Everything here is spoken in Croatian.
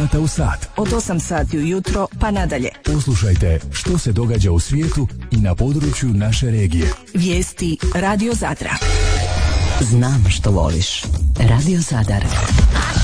sata u sat. Od 8 sati ujutro pa nadalje. Poslušajte što se događa u svijetu i na području naše regije. Vijesti Radio Zadra. Znam što voliš. Radio Zadar.